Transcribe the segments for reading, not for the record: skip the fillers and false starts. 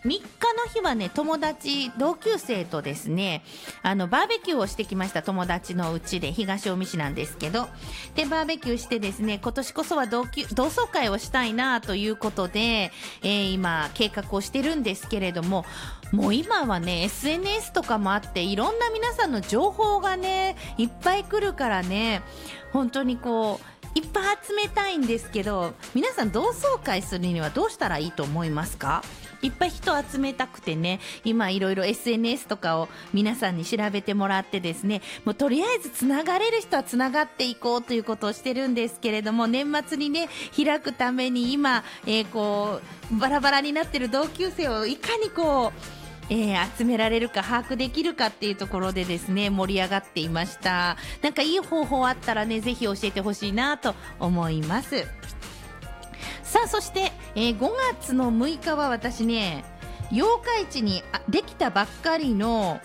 3日の日はね、同級生とですね、バーベキューをしてきました。友達のうちで、東近江市なんですけど、でバーベキューしてですね、今年こそは同窓会をしたいなということで、今計画をしてるんですけれども、もう今はね SNS とかもあって、いろんな皆さんの情報がねいっぱい来るからね、本当にこういっぱい集めたいんですけど、皆さん同窓会するにはどうしたらいいと思いますか？いっぱい人集めたくてね、今いろいろ SNS とかを皆さんに調べてもらってですね、もうとりあえずつながれる人はつながっていこうということをしてるんですけれども、年末にね開くために今、こうバラバラになってる同級生をいかにこう集められるか把握できるかっていうところでですね、盛り上がっていました。なんかいい方法あったらね、ぜひ教えてほしいなと思います。さあ、そして、5月の6日は私ね、八日市にできたばっかりの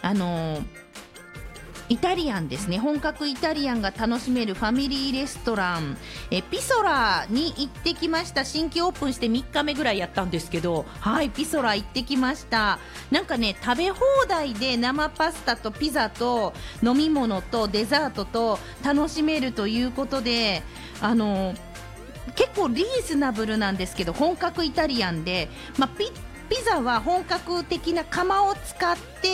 イタリアンですね、本格イタリアンが楽しめるファミリーレストラン、ピソラに行ってきました。新規オープンして3日目ぐらいやったんですけど、はい、ピソラ行ってきました。なんかね、食べ放題で生パスタとピザと飲み物とデザートと楽しめるということで、結構リーズナブルなんですけど、本格イタリアンで、ピザは本格的な窯を使って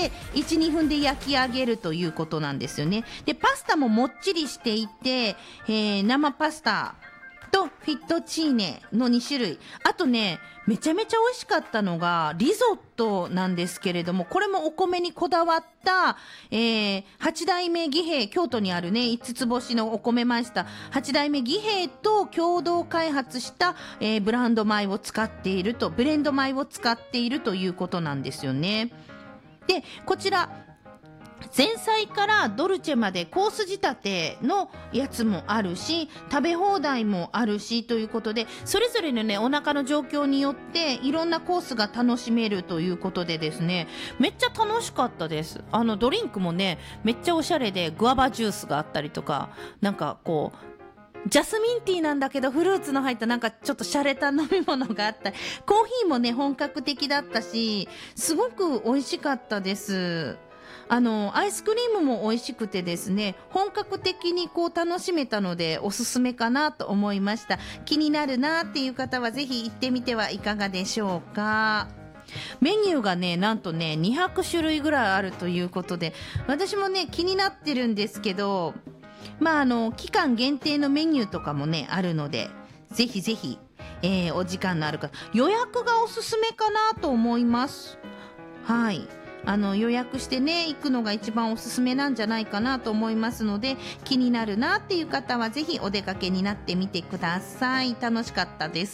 1,2 分で焼き上げるということなんですよね。でパスタももっちりしていて、生パスタとフィットチーネの2種類、あとねめちゃめちゃ美味しかったのがリゾットなんですけれども、これもお米にこだわった、八代目義兵衛、京都にあるね5つ星のお米マイスター八代目義兵衛と共同開発した、ブレンド米を使っているということなんですよね。でこちら前菜からドルチェまでコース仕立てのやつもあるし、食べ放題もあるしということで、それぞれのねお腹の状況によっていろんなコースが楽しめるということでですね、めっちゃ楽しかったです。ドリンクもねめっちゃおしゃれで、グアバジュースがあったりとか、なんかこうジャスミンティーなんだけどフルーツの入ったなんかちょっと洒落た飲み物があったり、コーヒーもね本格的だったし、すごく美味しかったです。アイスクリームも美味しくてですね、本格的にこう楽しめたのでおすすめかなと思いました。気になるなっていう方はぜひ行ってみてはいかがでしょうか。メニューがねなんとね200種類ぐらいあるということで、私もね気になってるんですけど、期間限定のメニューとかもねあるので、ぜひぜひ、お時間のある方予約がおすすめかなと思います。はい、予約してね行くのが一番おすすめなんじゃないかなと思いますので、気になるなっていう方はぜひお出かけになってみてください。楽しかったです。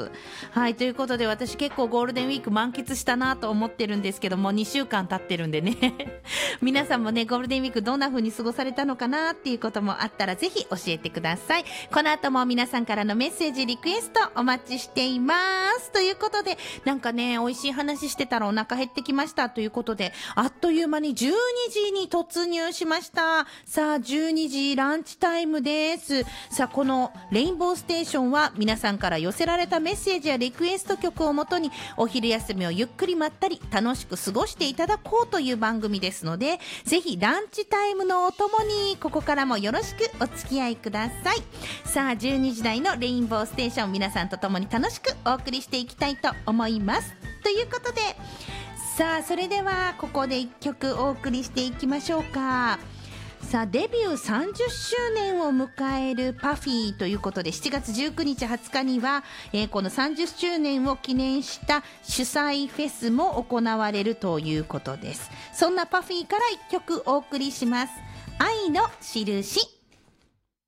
はい、ということで私結構ゴールデンウィーク満喫したなと思ってるんですけども、2週間経ってるんでね皆さんもねゴールデンウィークどんな風に過ごされたのかなっていうこともあったらぜひ教えてください。この後も皆さんからのメッセージリクエストお待ちしています。ということで、なんかね美味しい話してたらお腹減ってきましたということで、あっという間に12時に突入しました。さあ12時ランチタイムです。さあこのレインボーステーションは皆さんから寄せられたメッセージやリクエスト曲をもとにお昼休みをゆっくりまったり楽しく過ごしていただこうという番組ですので、ぜひランチタイムのお供にここからもよろしくお付き合いください。さあ12時台のレインボーステーション、皆さんと共に楽しくお送りしていきたいと思います。ということで、さあそれではここで1曲お送りしていきましょうか。さあデビュー30周年を迎えるパフィーということで、7月19日20日には、この30周年を記念した主催フェスも行われるということです。そんなパフィーから1曲お送りします。愛の印。